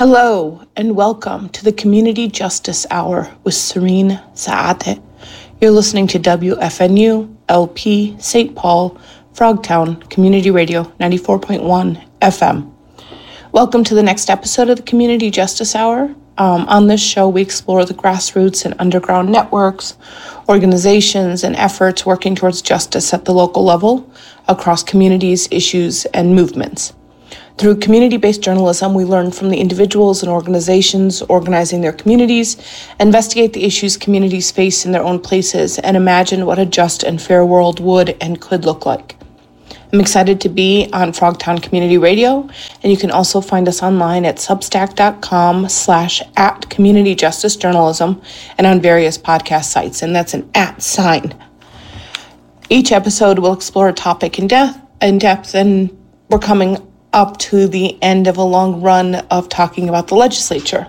Hello and welcome to the Community Justice Hour with Serene Saate. You're listening to WFNU LP St. Paul Frogtown Community Radio 94.1 FM. Welcome to the next episode of the Community Justice Hour. On this show, we explore the grassroots and underground networks, organizations, and efforts working towards justice at the local level across communities, issues, and movements. Through community-based journalism, we learn from the individuals and organizations organizing their communities, investigate the issues communities face in their own places, and imagine what a just and fair world would and could look like. I'm excited to be on Frogtown Community Radio, and you can also find us online at substack.com/@communityjusticejournalism and on various podcast sites, and that's an @sign. Each episode will explore a topic in depth, and we're coming up to the end of a long run of talking about the legislature.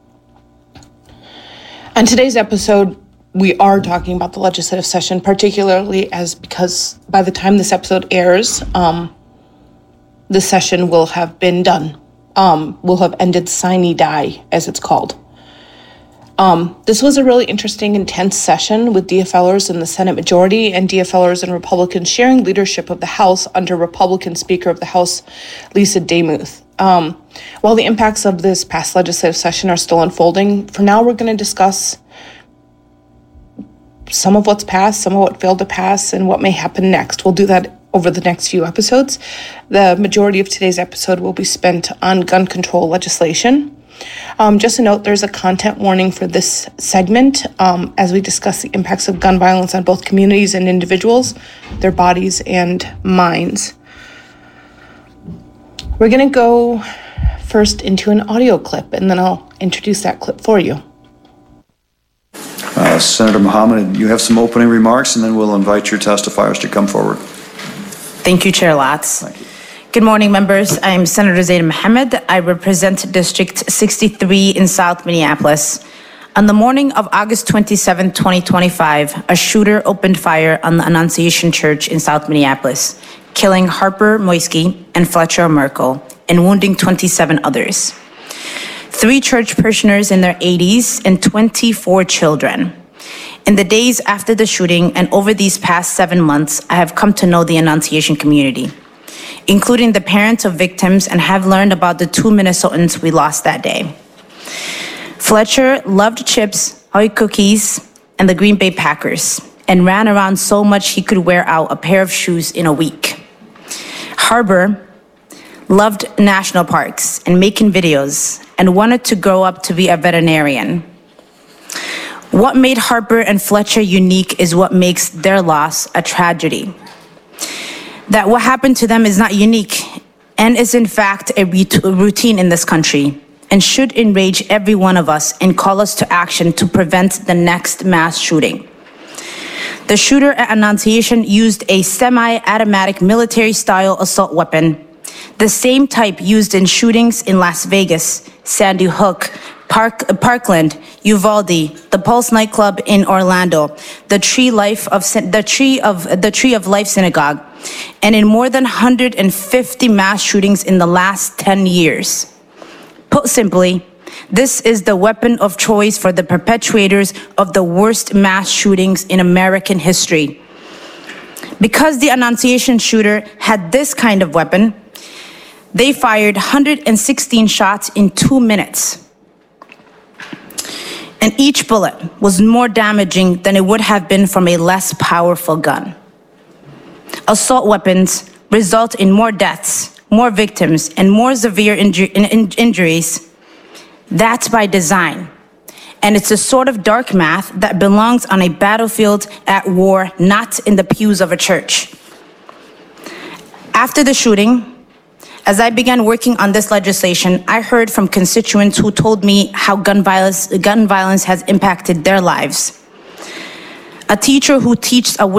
On today's episode, we are talking about the legislative session, particularly because by the time this episode airs, the session will have been done. Will have ended sine die, as it's called. This was a really interesting, intense session with DFLers in the Senate majority and DFLers and Republicans sharing leadership of the House under Republican Speaker of the House, Lisa Demuth. While the impacts of this past legislative session are still unfolding, for now we're going to discuss some of what's passed, some of what failed to pass, and what may happen next. We'll do that over the next few episodes. The majority of today's episode will be spent on gun control legislation. Just a note, there's a content warning for this segment as we discuss the impacts of gun violence on both communities and individuals, their bodies and minds. We're going to go first into an audio clip, and then I'll introduce that clip for you. Senator Mohammed, you have some opening remarks, and then we'll invite your testifiers to come forward. Thank you, Chair Latz. Thank you. Good morning, members. I'm Senator Zaida Mohammed. I represent District 63 in South Minneapolis. On the morning of August 27, 2025, a shooter opened fire on the Annunciation Church in South Minneapolis, killing Harper Moisky and Fletcher Merkel and wounding 27 others. 3 church parishioners in their 80s and 24 children. In the days after the shooting and over these past 7 months, I have come to know the Annunciation community, including the parents of victims, and have learned about the 2 Minnesotans we lost that day. Fletcher loved chips, Hoi cookies, and the Green Bay Packers, and ran around so much he could wear out a pair of shoes in a week. Harper loved national parks and making videos, and wanted to grow up to be a veterinarian. What made Harper and Fletcher unique is what makes their loss a tragedy. That what happened to them is not unique and is in fact a routine in this country and should enrage every one of us and call us to action to prevent the next mass shooting. The shooter at Annunciation used a semi-automatic military-style assault weapon, the same type used in shootings in Las Vegas, Sandy Hook, Parkland, Uvalde, the Pulse nightclub in Orlando, the Tree of Life Synagogue, and in more than 150 mass shootings in the last 10 years. Put simply, this is the weapon of choice for the perpetrators of the worst mass shootings in American history. Because the Annunciation shooter had this kind of weapon, they fired 116 shots in 2 minutes. And each bullet was more damaging than it would have been from a less powerful gun. Assault weapons result in more deaths, more victims, and more severe injuries. That's by design. And it's a sort of dark math that belongs on a battlefield at war, not in the pews of a church. After the shooting, as I began working on this legislation, I heard from constituents who told me how gun violence has impacted their lives. A teacher who keeps a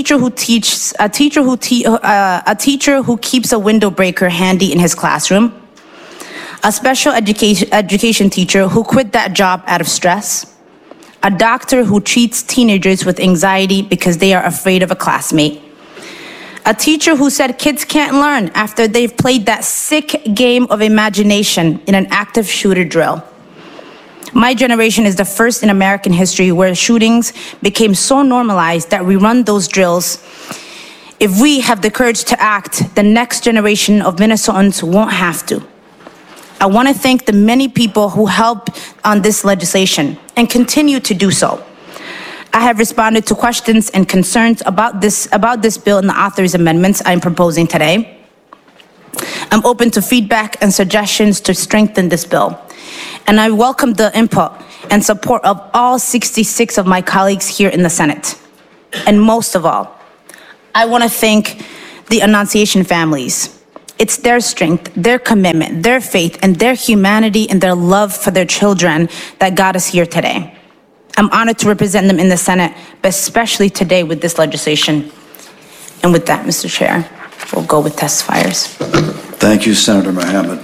window breaker handy in his classroom. A special education teacher who quit that job out of stress. A doctor who treats teenagers with anxiety because they are afraid of a classmate. A teacher who said kids can't learn after they've played that sick game of imagination in an active shooter drill. My generation is the first in American history where shootings became so normalized that we run those drills. If we have the courage to act, the next generation of Minnesotans won't have to. I want to thank the many people who helped on this legislation and continue to do so. I have responded to questions and concerns about this bill and the author's amendments I'm proposing today. I'm open to feedback and suggestions to strengthen this bill. And I welcome the input and support of all 66 of my colleagues here in the Senate. And most of all, I want to thank the Annunciation families. It's their strength, their commitment, their faith, and their humanity and their love for their children that got us here today. I'm honored to represent them in the Senate, but especially today with this legislation. And with that, Mr. Chair, we'll go with testifiers. Thank you, Senator Mohammed.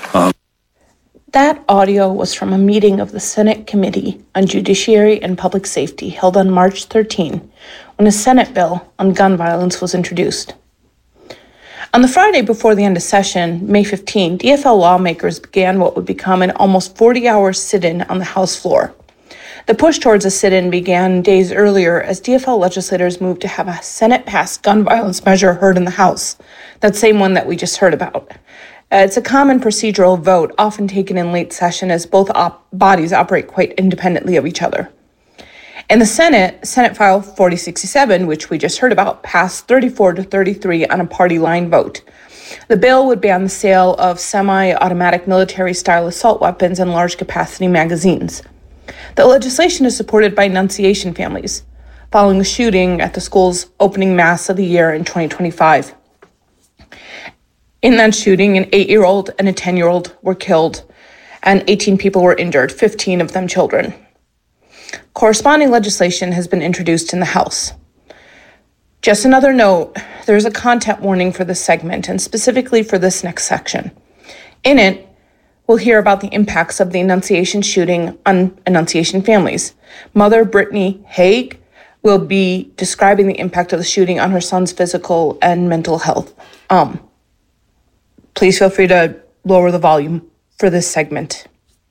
That audio was from a meeting of the Senate Committee on Judiciary and Public Safety held on March 13, when a Senate bill on gun violence was introduced. On the Friday before the end of session, May 15, DFL lawmakers began what would become an almost 40-hour sit-in on the House floor. The push towards a sit-in began days earlier as DFL legislators moved to have a Senate-passed gun violence measure heard in the House, that same one that we just heard about. It's a common procedural vote, often taken in late session as both bodies operate quite independently of each other. In the Senate, Senate File 4067, which we just heard about, passed 34-33 on a party line vote. The bill would ban the sale of semi-automatic military-style assault weapons and large-capacity magazines. The legislation is supported by Annunciation families, following the shooting at the school's opening mass of the year in 2025. In that shooting, an 8-year-old and a 10-year-old were killed, and 18 people were injured, 15 of them children. Corresponding legislation has been introduced in the House. Just another note, there's a content warning for this segment, and specifically for this next section. In it, we'll hear about the impacts of the Annunciation shooting on Annunciation families. Mother Brittany Haig will be describing the impact of the shooting on her son's physical and mental health. Please feel free to lower the volume for this segment.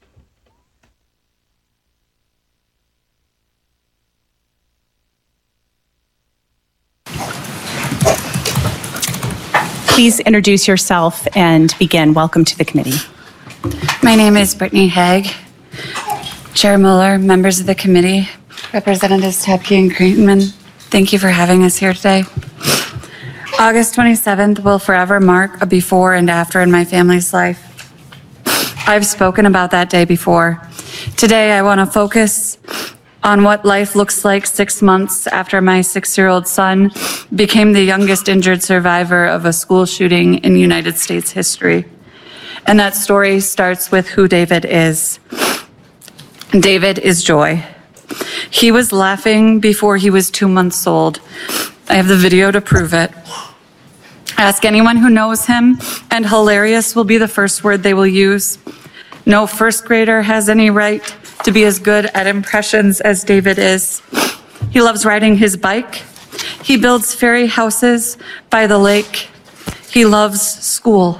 Please introduce yourself and begin. Welcome to the committee. My name is Brittany Haig. Chair Mueller, members of the committee, Representatives Tepke and Creitman, thank you for having us here today. August 27th will forever mark a before and after in my family's life. I've spoken about that day before. Today, I want to focus on what life looks like 6 months after my 6-year-old son became the youngest injured survivor of a school shooting in United States history. And that story starts with who David is. David is joy. He was laughing before he was 2 months old. I have the video to prove it. Ask anyone who knows him, and hilarious will be the first word they will use. No first grader has any right to be as good at impressions as David is. He loves riding his bike. He builds fairy houses by the lake. He loves school.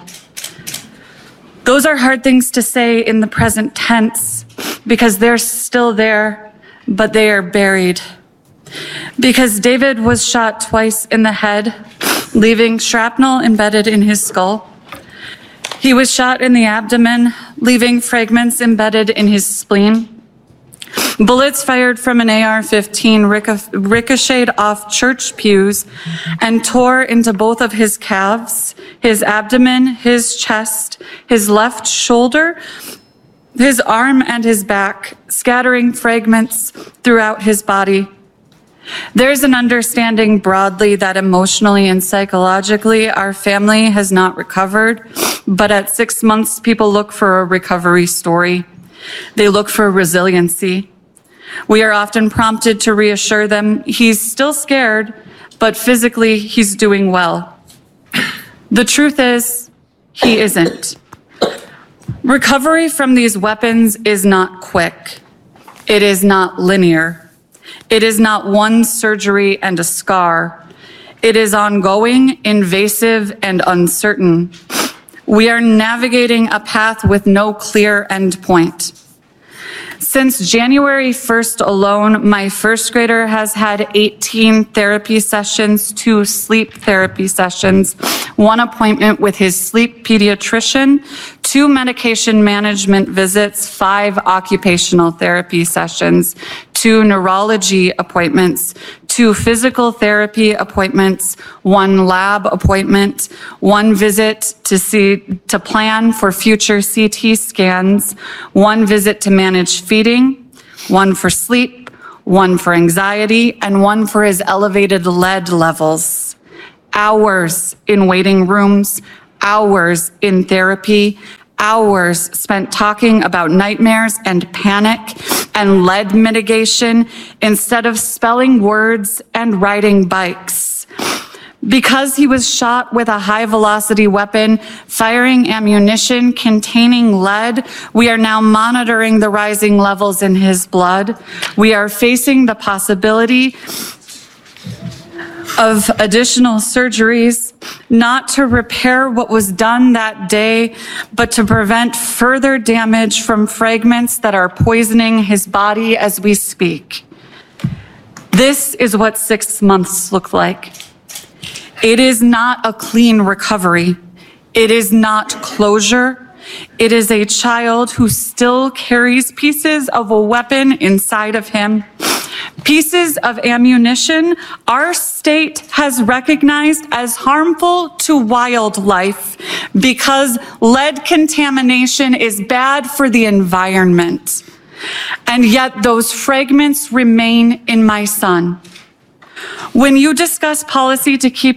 Those are hard things to say in the present tense because they're still there, but they are buried. Because David was shot twice in the head, leaving shrapnel embedded in his skull. He was shot in the abdomen, leaving fragments embedded in his spleen. Bullets fired from an AR-15 ricocheted off church pews and tore into both of his calves, his abdomen, his chest, his left shoulder, his arm, and his back, scattering fragments throughout his body. There's an understanding broadly that emotionally and psychologically our family has not recovered, but at 6 months, people look for a recovery story. They look for resiliency. We are often prompted to reassure them he's still scared, but physically he's doing well. The truth is, he isn't. Recovery from these weapons is not quick. It is not linear. It is not one surgery and a scar. It is ongoing, invasive, and uncertain. We are navigating a path with no clear end point. Since January 1st alone, my first grader has had 18 therapy sessions, 2 sleep therapy sessions, 1 appointment with his sleep pediatrician, 2 medication management visits, 5 occupational therapy sessions, 2 neurology appointments, 2 physical therapy appointments, 1 lab appointment, 1 visit to plan for future CT scans, 1 visit to manage feeding, 1 for sleep, 1 for anxiety, and 1 for his elevated lead levels. Hours in waiting rooms, hours in therapy, hours spent talking about nightmares and panic and lead mitigation instead of spelling words and riding bikes. Because he was shot with a high-velocity weapon, firing ammunition containing lead, we are now monitoring the rising levels in his blood. We are facing the possibility of additional surgeries, not to repair what was done that day, but to prevent further damage from fragments that are poisoning his body as we speak. This is what 6 months look like. It is not a clean recovery. It is not closure. It is a child who still carries pieces of a weapon inside of him. Pieces of ammunition our state has recognized as harmful to wildlife because lead contamination is bad for the environment. And yet those fragments remain in my son. When you discuss policy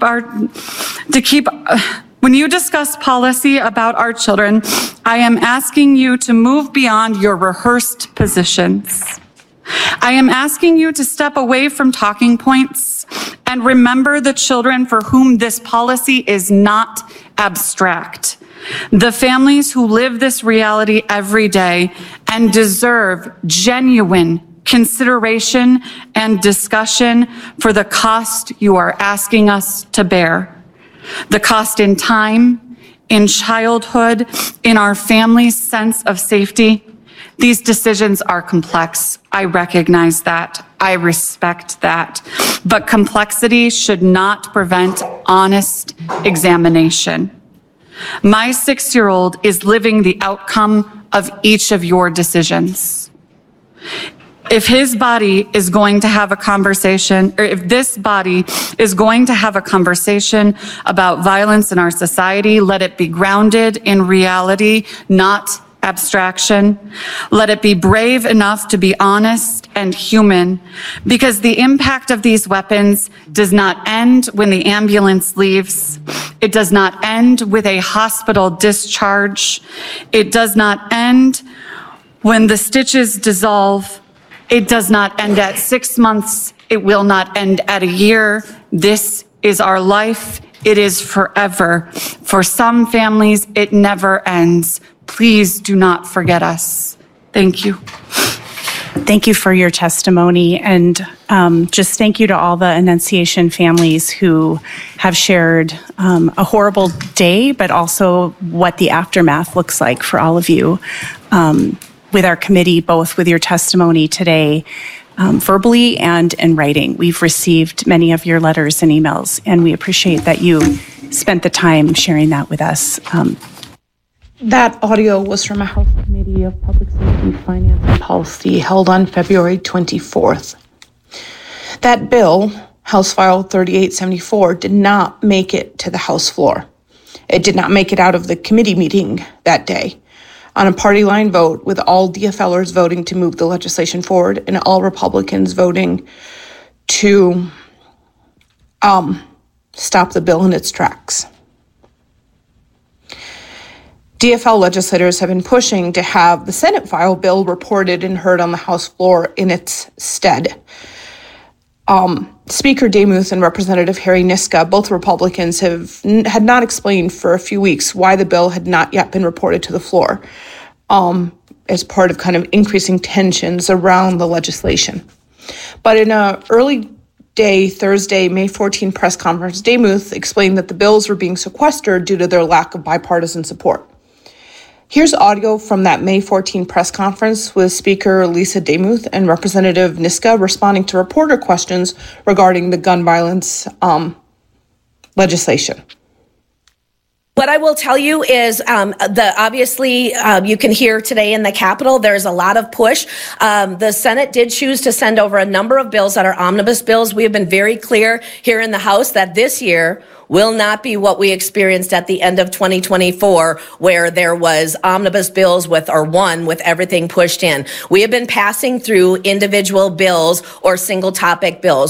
when you discuss policy about our children, I am asking you to move beyond your rehearsed positions. I am asking you to step away from talking points and remember the children for whom this policy is not abstract. The families who live this reality every day and deserve genuine consideration and discussion for the cost you are asking us to bear. The cost in time, in childhood, in our family's sense of safety. These decisions are complex. I recognize that. I respect that. But complexity should not prevent honest examination. My 6-year-old is living the outcome of each of your decisions. If his body is going to have a conversation, or if this body is going to have a conversation about violence in our society, let it be grounded in reality, not abstraction. Let it be brave enough to be honest and human, because the impact of these weapons does not end when the ambulance leaves. It does not end with a hospital discharge. It does not end when the stitches dissolve. It does not end at 6 months. It will not end at a year. This is our life. It is forever. For some families, it never ends. Please do not forget us. Thank you. Thank you for your testimony, and just thank you to all the Annunciation families who have shared a horrible day, but also what the aftermath looks like for all of you with our committee, both with your testimony today, verbally and in writing. We've received many of your letters and emails, and we appreciate that you spent the time sharing that with us. That audio was from a House Committee of Public Safety, Finance, and Policy held on February 24th. That bill, House File 3874, did not make it to the House floor. It did not make it out of the committee meeting that day. On a party line vote, with all DFLers voting to move the legislation forward and all Republicans voting to stop the bill in its tracks. DFL legislators have been pushing to have the Senate file bill reported and heard on the House floor in its stead. Speaker Demuth and Representative Harry Niska, both Republicans, had not explained for a few weeks why the bill had not yet been reported to the floor, as part of kind of increasing tensions around the legislation. But in an early Day, Thursday, May 14 press conference, Demuth explained that the bills were being sequestered due to their lack of bipartisan support. Here's audio from that May 14 press conference with Speaker Lisa Demuth and Representative Niska responding to reporter questions regarding the gun violence legislation. What I will tell you is obviously you can hear today in the Capitol, there's a lot of push. The Senate did choose to send over a number of bills that are omnibus bills. We have been very clear here in the House that this year will not be what we experienced at the end of 2024, where there was omnibus bills with everything pushed in. We have been passing through individual bills or single topic bills.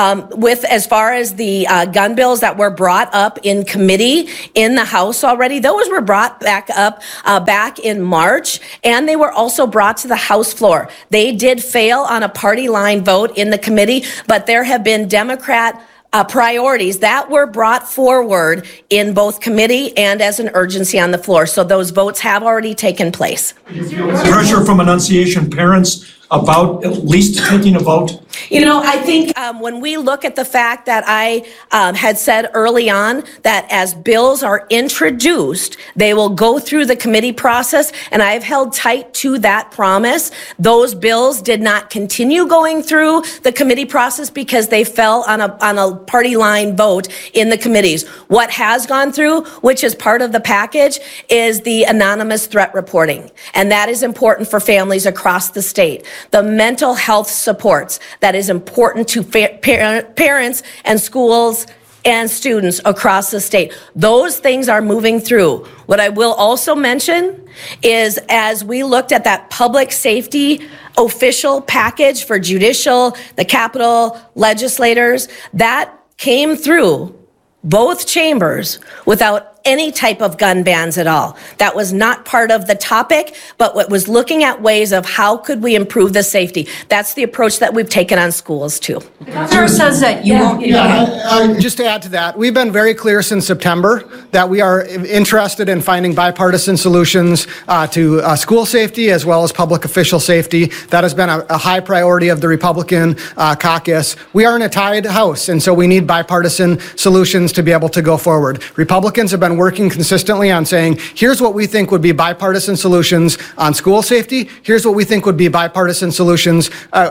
As far as the gun bills that were brought up in committee in the House already, those were brought back up back in March, and they were also brought to the House floor. They did fail on a party line vote in the committee, but there have been Democrat priorities that were brought forward in both committee and as an urgency on the floor. So those votes have already taken place. Pressure from Annunciation parents about at least taking a vote? You know, I think when we look at the fact that I had said early on that as bills are introduced, they will go through the committee process, and I've held tight to that promise. Those bills did not continue going through the committee process because they fell on a party line vote in the committees. What has gone through, which is part of the package, is the anonymous threat reporting, and that is important for families across the state. The mental health supports that is important to parents and schools and students across the state. Those things are moving through. What I will also mention is as we looked at that public safety official package for judicial, the Capitol legislators, that came through both chambers without any type of gun bans at all. That was not part of the topic, but what was looking at ways of how could we improve the safety. That's the approach that we've taken on schools too. The governor says that you won't. Just to add to that, we've been very clear since September that we are interested in finding bipartisan solutions to school safety as well as public official safety. That has been a high priority of the Republican caucus. We are in a tied House, and so we need bipartisan solutions to be able to go forward. Republicans have been working consistently on saying, here's what we think would be bipartisan solutions on school safety. Here's what we think would be bipartisan solutions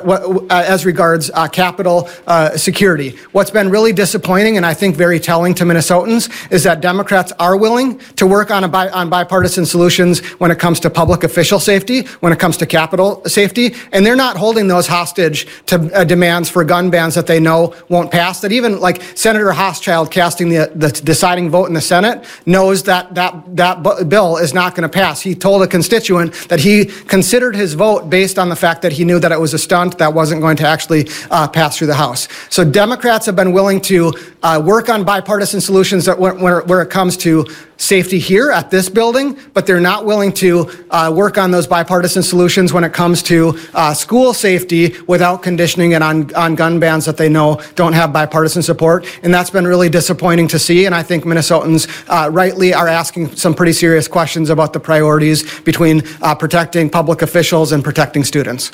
as regards Capitol security. What's been really disappointing and I think very telling to Minnesotans is that Democrats are willing to work on bipartisan solutions when it comes to public official safety, when it comes to Capitol safety, and they're not holding those hostage to demands for gun bans that they know won't pass. That even like Senator Hochschild casting the deciding vote in the Senate knows that bill is not going to pass. He told a constituent that he considered his vote based on the fact that he knew that it was a stunt that wasn't going to actually pass through the House. So Democrats have been willing to work on bipartisan solutions that where it comes to safety here at this building, but they're not willing to work on those bipartisan solutions when it comes to school safety without conditioning it on gun bans that they know don't have bipartisan support. And that's been really disappointing to see. And I think Minnesotans rightly are asking some pretty serious questions about the priorities between protecting public officials and protecting students.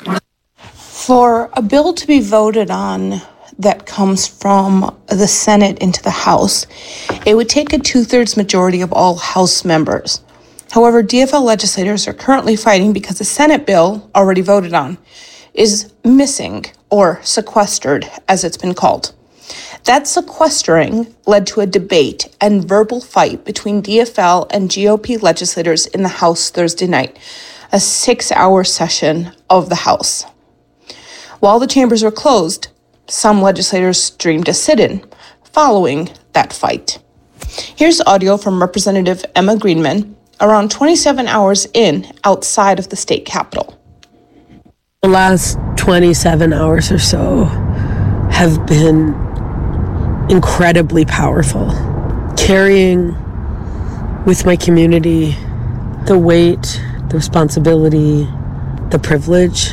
For a bill to be voted on that comes from the Senate into the House, it would take a 2/3 majority of all House members. However, DFL legislators are currently fighting because the Senate bill, already voted on, is missing, or sequestered, as it's been called. That sequestering led to a debate and verbal fight between DFL and GOP legislators in the House Thursday night, a 6-hour session of the House. While the chambers were closed, some legislators streamed a sit-in following that fight. Here's audio from Representative Emma Greenman around 27 hours in outside of the state capitol. The last 27 hours or so have been incredibly powerful. Carrying with my community the weight, the responsibility, the privilege,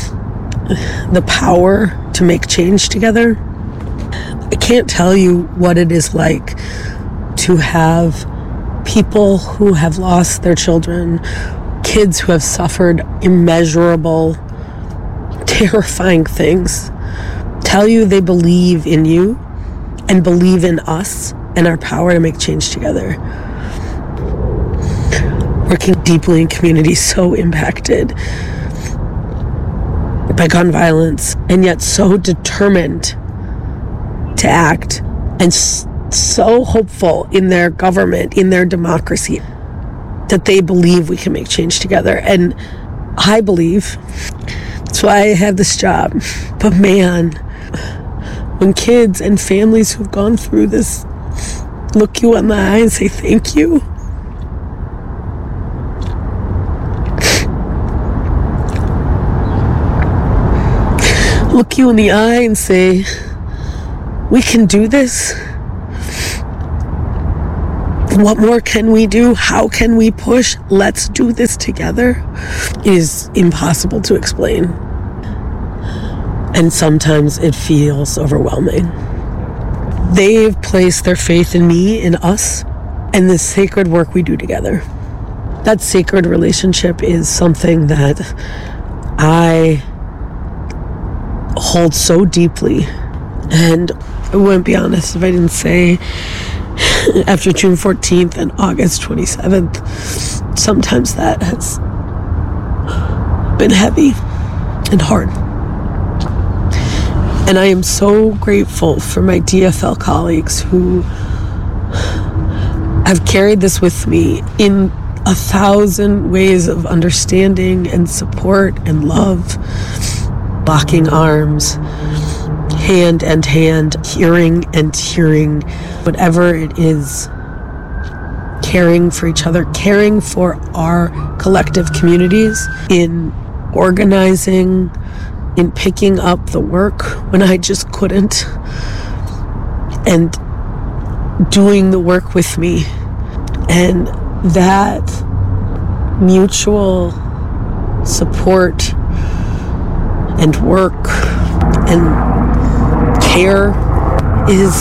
the power to make change together. I can't tell you what it is like to have people who have lost their children, kids who have suffered immeasurable, terrifying things, tell you they believe in you and believe in us and our power to make change together. Working deeply in communities so impacted by gun violence, and yet so determined to act, and so hopeful in their government, in their democracy, that they believe we can make change together. And I believe that's why I have this job. But man, when kids and families who've gone through this look you in the eye and say thank you, look you in the eye and say, we can do this. What more can we do? How can we push? Let's do this together. It is impossible to explain. And sometimes it feels overwhelming. They've placed their faith in me, in us, and the sacred work we do together. That sacred relationship is something that I hold so deeply. And I wouldn't be honest if I didn't say after June 14th and August 27th, sometimes that has been heavy and hard. And I am so grateful for my DFL colleagues who have carried this with me in 1,000 ways of understanding and support and love, locking arms, hand and hand, hearing and hearing, whatever it is, caring for each other, caring for our collective communities, in organizing, in picking up the work when I just couldn't, and doing the work with me. And that mutual support and work and care is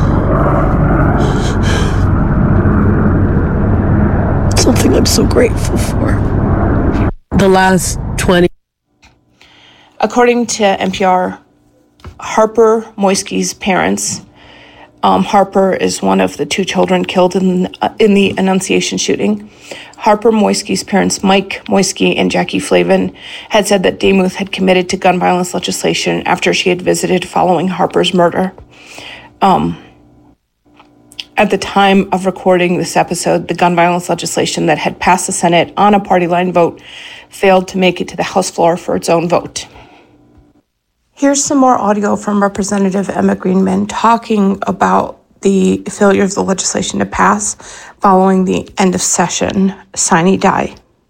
something I'm so grateful for. The last 20. According to NPR, Harper Moisky's parents, Harper is one of the two children killed in the Annunciation shooting. Harper Moisky's parents, Mike Moisky and Jackie Flavin, had said that Demuth had committed to gun violence legislation after she had visited following Harper's murder. At the time of recording this episode, the gun violence legislation that had passed the Senate on a party line vote failed to make it to the House floor for its own vote. Here's some more audio from Representative Emma Greenman talking about the failure of the legislation to pass following the end of session sine die.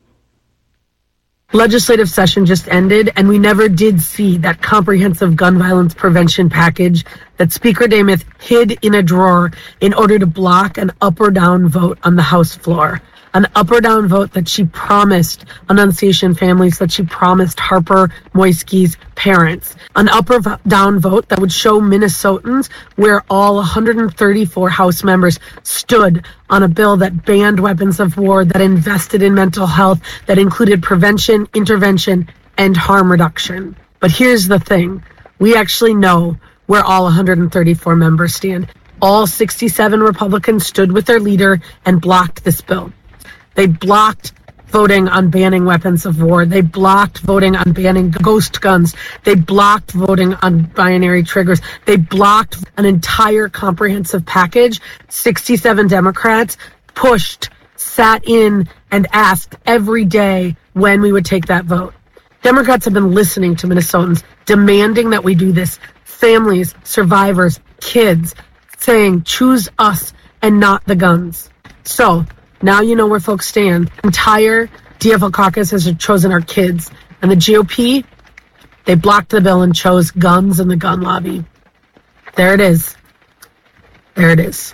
Legislative session just ended, and we never did see that comprehensive gun violence prevention package that Speaker Demuth hid in a drawer in order to block an up or down vote on the House floor. An up or down vote that she promised Annunciation families, that she promised Harper Moisky's parents. An up or down vote that would show Minnesotans where all 134 House members stood on a bill that banned weapons of war, that invested in mental health, that included prevention, intervention, and harm reduction. But here's the thing. We actually know where all 134 members stand. All 67 Republicans stood with their leader and blocked this bill. They blocked voting on banning weapons of war. They blocked voting on banning ghost guns. They blocked voting on binary triggers. They blocked an entire comprehensive package. 67 Democrats pushed, sat in, and asked every day when we would take that vote. Democrats have been listening to Minnesotans, demanding that we do this. Families, survivors, kids, saying, choose us and not the guns. So, now you know where folks stand. The entire DFL caucus has chosen our kids. And the GOP, they blocked the bill and chose guns and the gun lobby. There it is. There it is.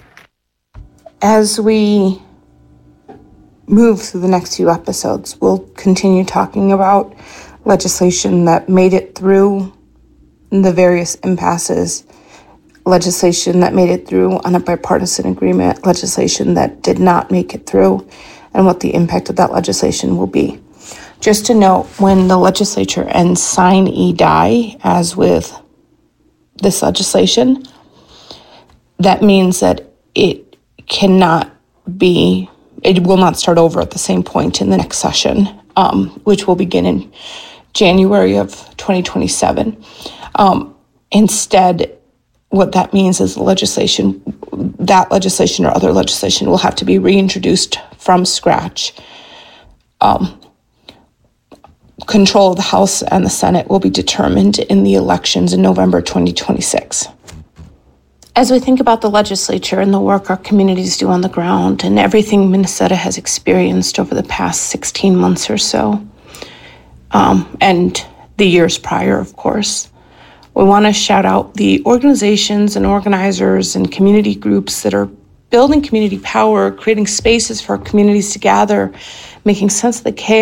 As we move through the next few episodes, we'll continue talking about legislation that made it through the various impasses, legislation that made it through on a bipartisan agreement, legislation that did not make it through, and what the impact of that legislation will be. Just to note, when the legislature ends sine die, as with this legislation, that means that it will not start over at the same point in the next session, which will begin in January of 2027. Instead, what that means is that legislation or other legislation will have to be reintroduced from scratch. Control of the House and the Senate will be determined in the elections in November 2026. As we think about the legislature and the work our communities do on the ground and everything Minnesota has experienced over the past 16 months or so, and the years prior, of course, we want to shout out the organizations and organizers and community groups that are building community power, creating spaces for our communities to gather, making sense of the chaos